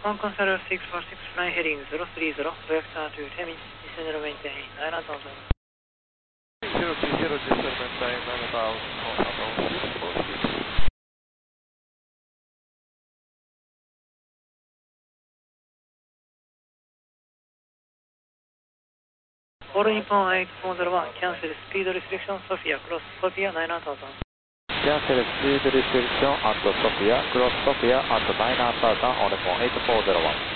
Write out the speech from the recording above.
Hong Kong Sailor 646 flying heading 030, vector to Temi, descend and maintain 9000. 030, descend and maintain 9000. All Nippon 8401, cancel speed restriction, Sofia, cross Sofia 9000. Cancel speed restriction at Sofia, cross Sofia at 9000 on Nippon 8401.